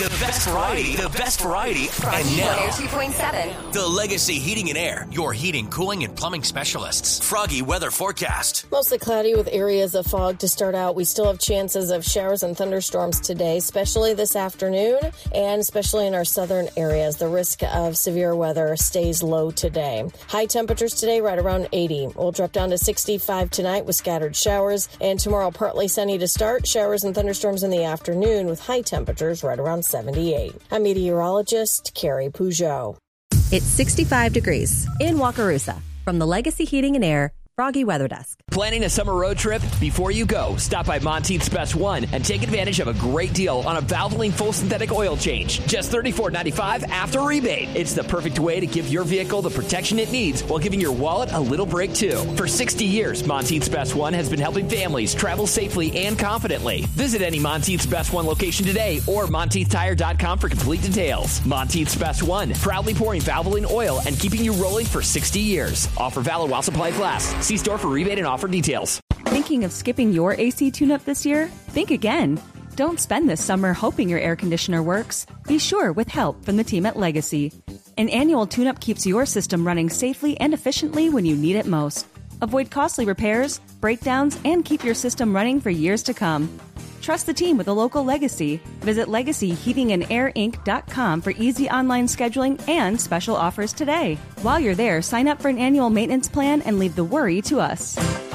The best variety. The best variety. And now, 102.7. the Legacy Heating and Air, your heating, cooling, and plumbing specialists. Froggy weather forecast. Mostly cloudy with areas of fog to start out. We still have chances of showers and thunderstorms today, especially this afternoon, and especially in our southern areas. The risk of severe weather stays low today. High temperatures today right around 80. We'll drop down to 65 tonight with scattered showers, and tomorrow partly sunny to start. Showers and thunderstorms in the afternoon with high temperatures right around 78. I'm meteorologist Carrie Peugeot. It's 65 degrees in Wakarusa from the Legacy Heating and Air Froggy Weather Desk. Planning a summer road trip? Before you go, stop by Monteith's Best One and take advantage of a great deal on a Valvoline full synthetic oil change. Just $34.95 after rebate. It's the perfect way to give your vehicle the protection it needs while giving your wallet a little break too. For 60 years, Monteith's Best One has been helping families travel safely and confidently. Visit any Monteith's Best One location today or MonteithTire.com for complete details. Monteith's Best One, proudly pouring Valvoline oil and keeping you rolling for 60 years. Offer valid while supplies last. See store for rebate and offer details. Thinking of skipping your AC tune-up this year? Think again. Don't spend this summer hoping your air conditioner works. Be sure with help from the team at Legacy. An annual tune-up keeps your system running safely and efficiently when you need it most. Avoid costly repairs, breakdowns, and keep your system running for years to come. Trust the team with a local Legacy. Visit LegacyHeatingandAirInc.com for easy online scheduling and special offers today. While you're there, sign up for an annual maintenance plan and leave the worry to us.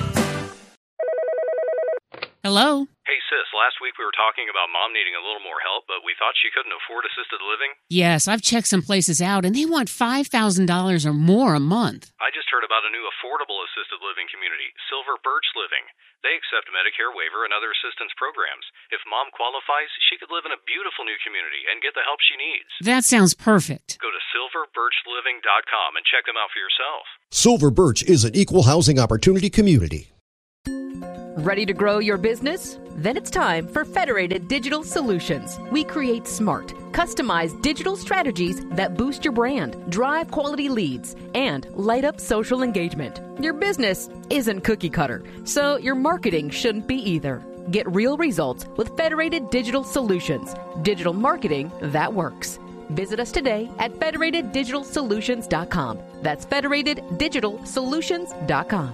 Hello? Hey, sis, last week we were talking about Mom needing a little more help, but we thought she couldn't afford assisted living. Yes, I've checked some places out, and they want $5,000 or more a month. I just heard about a new affordable assisted living community, Silver Birch Living. They accept Medicare waiver and other assistance programs. If Mom qualifies, she could live in a beautiful new community and get the help she needs. That sounds perfect. Go to silverbirchliving.com and check them out for yourself. Silver Birch is an equal housing opportunity community. Ready to grow your business? Then it's time for Federated Digital Solutions. We create smart, customized digital strategies that boost your brand, drive quality leads, and light up social engagement. Your business isn't cookie cutter, so your marketing shouldn't be either. Get real results with Federated Digital Solutions. Digital marketing that works. Visit us today at federateddigitalsolutions.com. That's federateddigitalsolutions.com.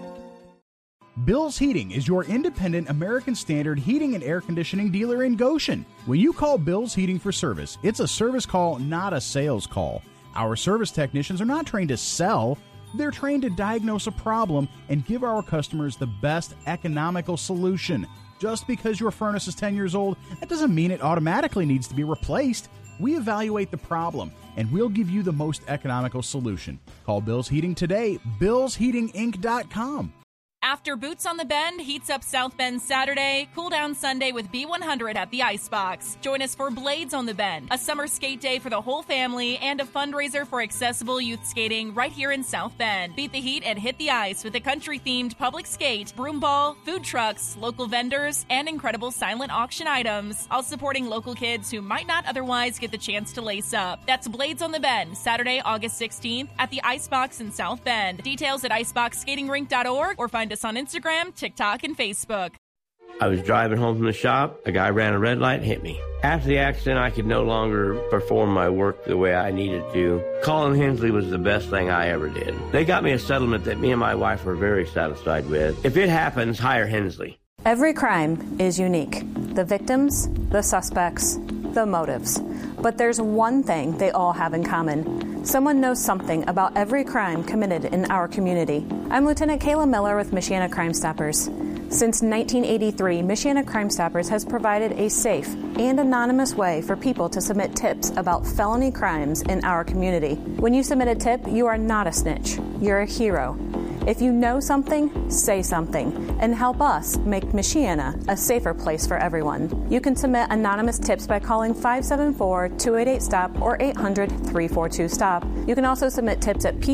Bill's Heating is your independent American Standard heating and air conditioning dealer in Goshen. When you call Bill's Heating for service, it's a service call, not a sales call. Our service technicians are not trained to sell. They're trained to diagnose a problem and give our customers the best economical solution. Just because your furnace is 10 years old, that doesn't mean it automatically needs to be replaced. We evaluate the problem, and we'll give you the most economical solution. Call Bill's Heating today, billsheatinginc.com. After Boots on the Bend heats up South Bend Saturday, cool down Sunday with B100 at the Icebox. Join us for Blades on the Bend, a summer skate day for the whole family and a fundraiser for accessible youth skating right here in South Bend. Beat the heat and hit the ice with a country-themed public skate, broomball, food trucks, local vendors, and incredible silent auction items, all supporting local kids who might not otherwise get the chance to lace up. That's Blades on the Bend, Saturday, August 16th at the Icebox in South Bend. Details at iceboxskatingrink.org or find us on Instagram, TikTok, and Facebook. I was driving home from the shop. A guy ran a red light and hit me. After the accident, I could no longer perform my work the way I needed to. Calling Hensley was the best thing I ever did. They got me a settlement that me and my wife were very satisfied with. If it happens, hire Hensley. Every crime is unique. The victims, the suspects, the motives. But there's one thing they all have in common. Someone knows something about every crime committed in our community. I'm Lieutenant Kayla Miller with Michiana Crime Stoppers. Since 1983, Michiana Crime Stoppers has provided a safe and anonymous way for people to submit tips about felony crimes in our community. When you submit a tip, you are not a snitch. You're a hero. If you know something, say something, and help us make Michiana a safer place for everyone. You can submit anonymous tips by calling 574-288-STOP or 800-342-STOP. You can also submit tips at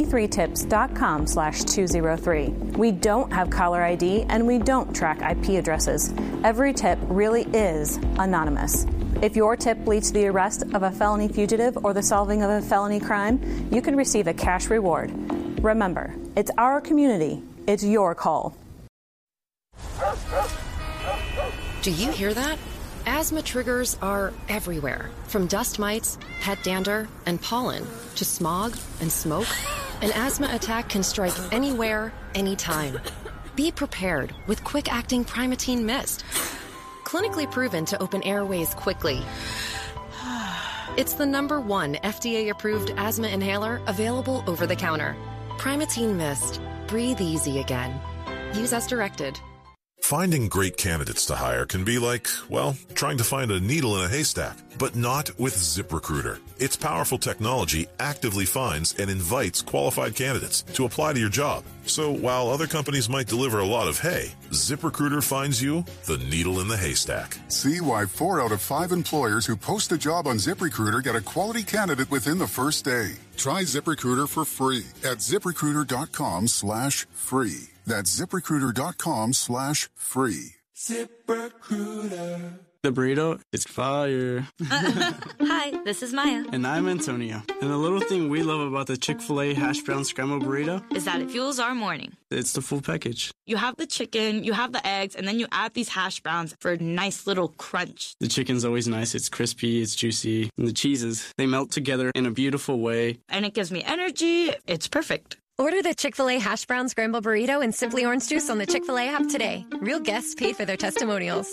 p3tips.com/203. We don't have caller ID and we don't track IP addresses. Every tip really is anonymous. If your tip leads to the arrest of a felony fugitive or the solving of a felony crime, you can receive a cash reward. Remember, it's our community. It's your call. Do you hear that? Asthma triggers are everywhere, from dust mites, pet dander, and pollen, to smog and smoke. An asthma attack can strike anywhere, anytime. Be prepared with quick-acting Primatene Mist. Clinically proven to open airways quickly. It's the #1 FDA-approved asthma inhaler available over the counter. Primatene Mist. Breathe easy again. Use as directed. Finding great candidates to hire can be like, well, trying to find a needle in a haystack, but not with ZipRecruiter. Its powerful technology actively finds and invites qualified candidates to apply to your job. So while other companies might deliver a lot of hay, ZipRecruiter finds you the needle in the haystack. See why 4 out of 5 employers who post a job on ZipRecruiter get a quality candidate within the first day. Try ZipRecruiter for free at ZipRecruiter.com/free. That's ZipRecruiter.com/free. ZipRecruiter. The burrito is fire. Hi, this is Maya. And I'm Antonio. And the little thing we love about the Chick-fil-A hash brown scrambled burrito is that it fuels our morning. It's the full package. You have the chicken, you have the eggs, and then you add these hash browns for a nice little crunch. The chicken's always nice. It's crispy, it's juicy. And the cheeses, they melt together in a beautiful way. And it gives me energy. It's perfect. Order the Chick-fil-A Hash Brown Scramble Burrito and Simply Orange Juice on the Chick-fil-A app today. Real guests paid for their testimonials.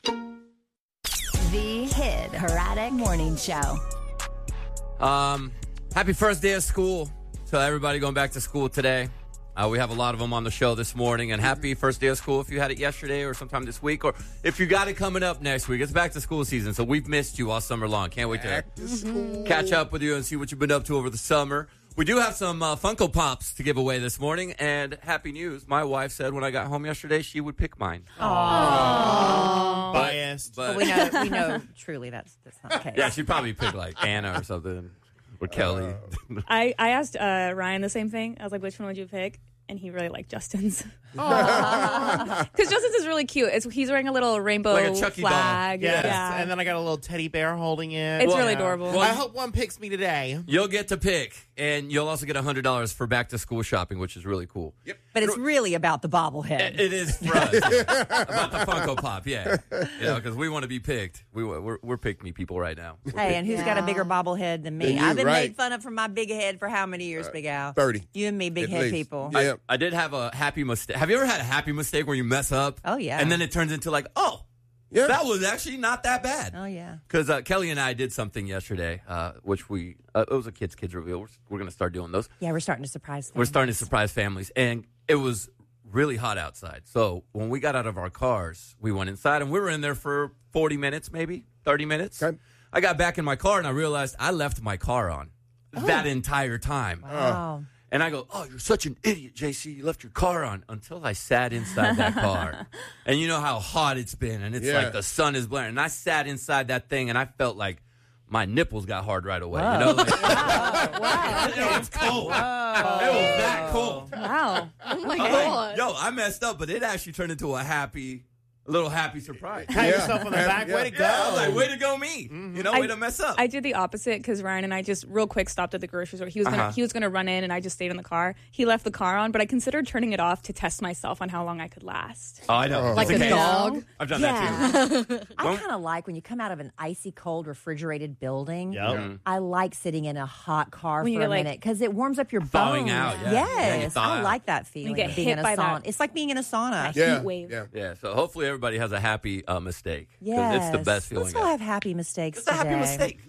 The Kid Haddock Morning Show. Happy first day of school to everybody going back to school today. We have a lot of them on the show this morning. And happy first day of school if you had it yesterday or sometime this week. Or if you got it coming up next week. It's back to school season, so we've missed you all summer long. Can't wait to catch up with you and see what you've been up to over the summer. We do have some Funko Pops to give away this morning, and happy news. My wife said when I got home yesterday she would pick mine. Aww. Biased. But we know truly that's not the case. Yeah, she'd probably pick like Anna or something, or Kelly. I asked Ryan the same thing. I was like, which one would you pick? And he really liked Justin's. Because Justin's is really cute. He's wearing a little rainbow like a Chucky flag. Doll. Yes. Yeah. And then I got a little teddy bear holding it. It's really adorable. Well, I hope one picks me today. You'll get to pick, and you'll also get $100 for back-to-school shopping, which is really cool. Yep. But it's really about the bobblehead. It is for us. About the Funko Pop, yeah. Because we want to be picked. We're pick-me people right now. Hey, and who's got a bigger bobblehead than me? I've been made fun of for my big head for how many years, Big Al? 30. You and me, big head people. Yeah. I did have a happy mistake. Have you ever had a happy mistake where you mess up? Oh, yeah. And then it turns into like, that was actually not that bad. Oh, yeah. Because Kelly and I did something yesterday, which it was a kids reveal. We're going to start doing those. Yeah, we're starting to surprise families. We're starting to surprise families. And it was really hot outside. So when we got out of our cars, we went inside, and we were in there for 40 minutes, maybe 30 minutes. Okay. I got back in my car, and I realized I left my car on that entire time. Wow. And I go, you're such an idiot, JC. You left your car on, until I sat inside that car. And you know how hot it's been, and it's like the sun is blaring. And I sat inside that thing, and I felt like my nipples got hard right away. Whoa. You know, like, wow. It's cold. Whoa. It was that cold. Wow. Oh, my God. Yo, I messed up, but it actually turned into a little happy surprise. Pat yourself on the back. Way to go. Yeah, I was like, way to go me. Mm-hmm. Way to mess up. I did the opposite because Ryan and I just real quick stopped at the grocery store. He was gonna run in, and I just stayed in the car. He left the car on, but I considered turning it off to test myself on how long I could last. Oh, I know. Like a dog. I've done that too. I kind of like when you come out of an icy cold refrigerated building. Yep. Mm-hmm. I like sitting in a hot car When for you a get, minute because it warms up your bones. Thawing out, yeah. Yes, thaw I out. like that feeling. You get of being hit in a by sauna. that- It's like being in a sauna. Heat wave. Yeah, so hopefully everybody has a happy mistake. Yes. It's the best feeling. Let's all have happy mistakes It's a today. happy mistake.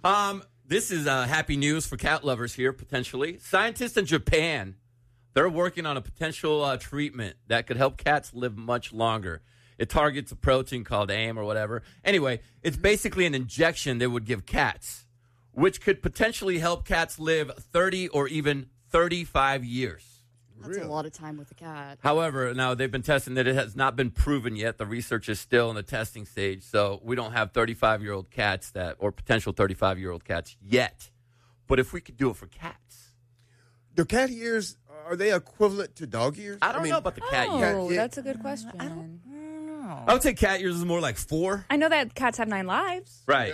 This is happy news for cat lovers here, potentially. Scientists in Japan, they're working on a potential treatment that could help cats live much longer. It targets a protein called AIM or whatever. Anyway, it's basically an injection they would give cats, which could potentially help cats live 30 or even 35 years. That's a lot of time with a cat. However, now they've been testing that it has not been proven yet. The research is still in the testing stage, so we don't have 35-year-old cats or potential 35-year-old cats yet. But if we could do it for cats. Do cat ears, are they equivalent to dog ears? I don't know about the cat ears. Oh, that's a good question. I don't know. I would say cat ears is more like 4. I know that cats have 9 lives. Right.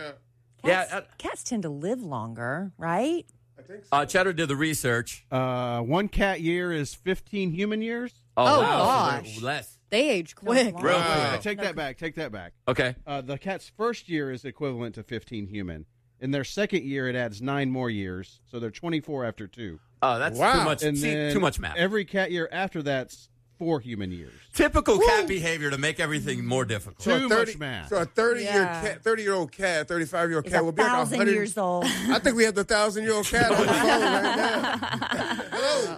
Cats tend to live longer, right? I think so. Cheddar did the research. 1 cat year is 15 human years. Oh, wow. gosh. Less. They age quick. Real I quick. take that back. Take that back. Okay. The cat's first year is equivalent to 15 human. In their second year, it adds 9 more years, so they're 24 after 2. Oh, that's Wow. too much. And then too much math. Every cat year after that's 4 human years. Typical cat behavior to make everything more difficult. Too much math. So a 30-year-old cat, 35-year-old cat will be like 1,000 years old. I think we have the 1,000-year-old cat on the phone right now.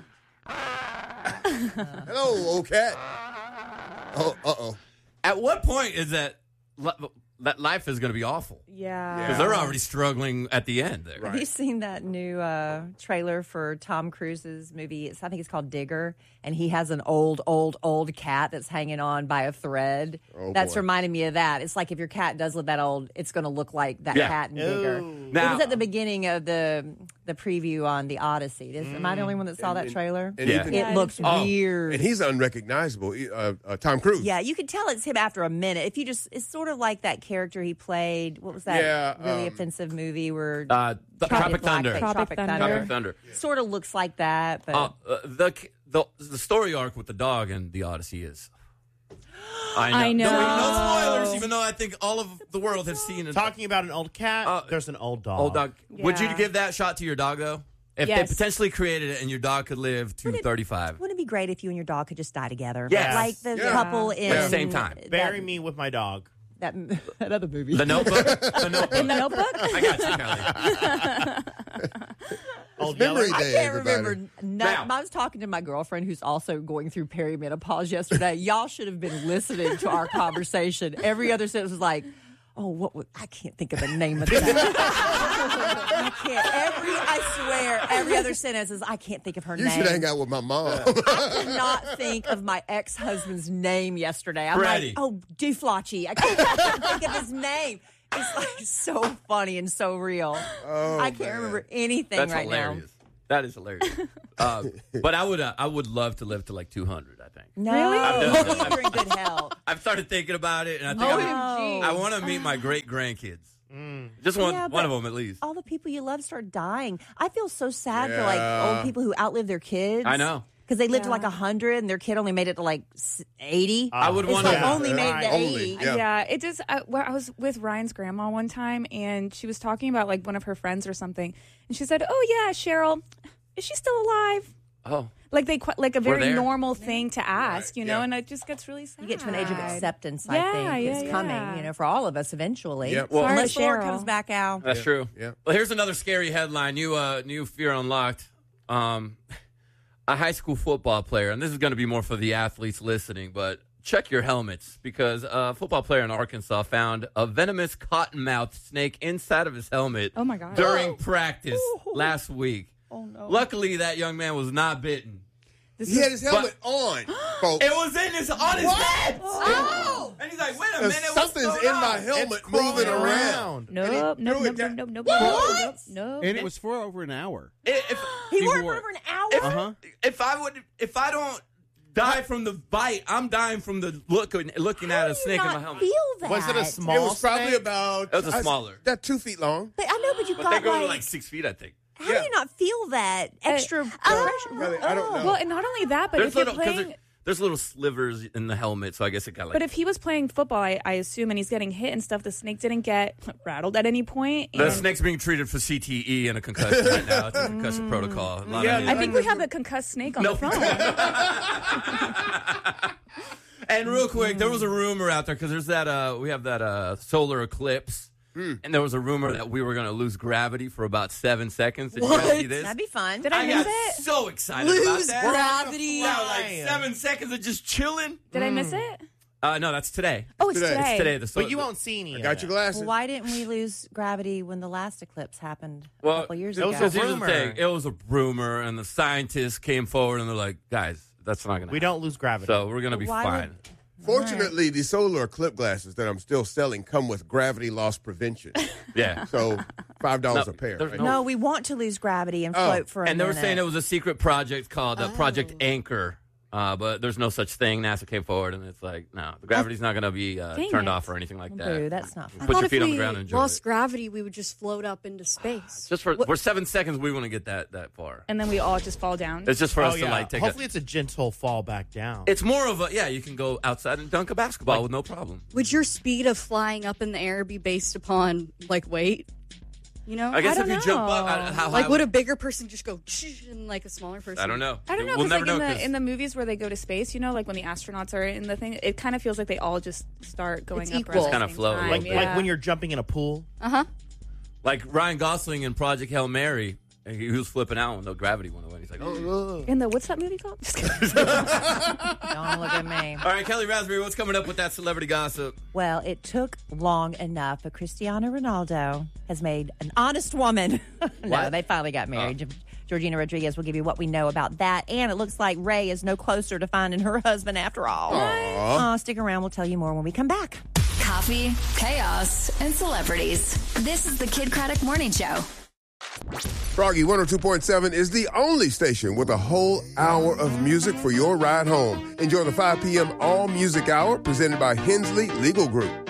Hello. Hello, old cat. Oh, uh-oh. At what point is that life is going to be awful? Yeah. Because they're already struggling at the end there. Have you seen that new trailer for Tom Cruise's movie? I think it's called Digger, and he has an old cat that's hanging on by a thread. Oh, That's boy. reminding me of that. It's like if your cat does live that old, it's going to look like that cat in Digger. It Now- was at the beginning of the preview on the Odyssey. Am I the only one that saw that trailer? and Ethan- It looks weird. And he's unrecognizable. Tom Cruise. Yeah, you can tell it's him after a minute. If you just, it's sort of like that character he played. What was that really offensive movie where Tropic Thunder. Tropic Thunder. Tropic Thunder. Sort of looks like that, but The story arc with the dog in the Odyssey is. I know. No spoilers, even though I think all of the world has seen it. Talking about an old cat, there's an old dog. Old dog. Would you Yeah. give that shot to your dog, though? If Yes. they potentially created it and your dog could live to 35. wouldn't it be great if you and your dog could just die together? Yes. Like the Yeah. couple in At the same time. Bury me with my dog. That other movie. The Notebook? The Notebook. In the Notebook? I got you, Kelly. Old Memory I Day, can't everybody. remember. Now- I was talking to my girlfriend who's also going through perimenopause yesterday. Y'all should have been listening to our conversation. Every other sentence was like, "Oh, I can't think of the name of that." I can't. I swear, every other sentence is, "I can't think of her You name." should hang out with my mom. I could not think of my ex-husband's name yesterday. I'm Freddie. like, "Oh, Duflacci." I can't think of his name. It's like so funny and so real. Oh, I can't remember anything That's right hilarious. That is hilarious. But I would love to live to like 200, I think. now. Really? No, you're in good health. I've started thinking about it, and I think OMG. I want to meet my great-grandkids. Just one Yeah, one of but them, at least. All the people you love start dying. I feel so sad for Yeah. like old people who outlive their kids. I know. Because they lived to like 100 and their kid only made it to like 80. I would It's want like to. only made it to Only, 80. yeah. Yeah, it just. Well, I was with Ryan's grandma one time, and she was talking about like one of her friends or something, and she said, "Oh yeah, Cheryl, is she still alive?" Oh. Like like a very there. normal thing to ask, you know, yeah. and it just gets really sad. You get to an age of acceptance, Yeah, I think. yeah, It's coming, yeah. you know, for all of us eventually. Yeah. Well, Unless Sorry, Laura Cheryl. comes back out. That's true. Yeah. Well, here's another scary headline. New Fear Unlocked. A high school football player, and this is going to be more for the athletes listening, but check your helmets because a football player in Arkansas found a venomous cottonmouth snake inside of his helmet Oh my God. during practice last week. Oh, no. Luckily, that young man was not bitten. He had his helmet on, folks. It was on his head. Oh! And he's like, wait a And minute. something's what's going in my on? helmet It's moving crawling around. Nope, nope, threw it nope, down. nope, nope, What? nope, nope. And it was for over an hour. If He worked wore for it. over an hour? if I don't die from the bite, I'm dying from the looking at a snake in my helmet. Feel that? Was it a It small? was probably snake? about... It was a smaller. That 2 feet long. But I know, but you But got they go to like, like 6 feet, I think. how do you not feel that extra pressure? Really, I don't know. Well, and not only that, but There's if you're little, 'cause playing. there's little slivers in the helmet, so I guess it got like. But if he was playing football, I assume, and he's getting hit and stuff, the snake didn't get rattled at any point. the and- snake's being treated for CTE and a concussion right now. It's a concussion protocol. A lot Yeah, of I think we have the concussed snake on No. the phone. And real quick, there was a rumor out there because there's that we have that solar eclipse, and there was a rumor that we were going to lose gravity for about 7 seconds. Did you guys see this? That'd be fun. Did I got miss it? so excited Lose about that. gravity. Yeah, like 7 seconds of just chilling. Did I miss it? No, that's today. Oh, it's Today. today. It's today. The But you won't see any of Got it. your glasses. Well, why didn't we lose gravity when the last eclipse happened a Well, couple years it ago? was a Because here's the rumor. thing. It was a rumor, and the scientists came forward, and they're like, guys, that's not going to happen. We don't lose gravity. So we're going to be Why fine. would- Fortunately, the solar eclipse glasses that I'm still selling come with gravity loss prevention. Yeah. So $5 a pair. there's right? No, we want to lose gravity and float for a And they were minute. saying it was a secret project called Project Anchor. But there's no such thing. NASA came forward, and it's like, no, the gravity's not going to be turned off or anything like that. Boo, that's not fun. Put your feet on the ground and enjoy lost it. gravity, we would just float up into space. Just for 7 seconds, we want to get that far. And then we all just fall down. It's just for us to like take. Hopefully, it's a gentle fall back down. It's more of a you can go outside and dunk a basketball with no problem. Would your speed of flying up in the air be based upon like weight? You know, I guess if you jump up, how high would a bigger person just go and like a smaller person? I don't know. I don't know. We'll never like know. In the movies where they go to space, you know, like when the astronauts are in the thing, it kind of feels like they all just start going up. It's kind of flow. Like when you're jumping in a pool. Like Ryan Gosling in Project Hail Mary. He was flipping out when the gravity went away. He's like, oh. In the what's that movie called? Just kidding. Don't look at me. All right, Kelly Raspberry, what's coming up with that celebrity gossip? Well, it took long enough, but Cristiano Ronaldo has made an honest woman. No, they finally got married. Georgina Rodriguez will give you what we know about that. And it looks like Ray is no closer to finding her husband after all. Stick around. We'll tell you more when we come back. Coffee, chaos, and celebrities. This is the Kid Craddock Morning Show. Froggy 102.7 is the only station with a whole hour of music for your ride home. Enjoy the 5 p.m. All Music Hour presented by Hensley Legal Group.